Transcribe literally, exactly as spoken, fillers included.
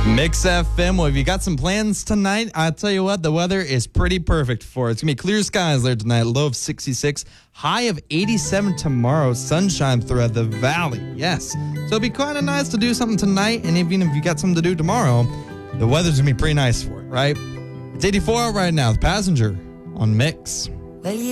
Mix F M. Well, if you got some plans tonight, I'll tell you what, the weather is pretty perfect for it. It's going to be clear skies there tonight, low of sixty-six, high of eighty-seven tomorrow, sunshine throughout the valley. Yes. So it'll be kind of nice to do something tonight, and even if you got something to do tomorrow, the weather's going to be pretty nice for it, right? It's eighty-four out right now, the Passenger on Mix. Well, you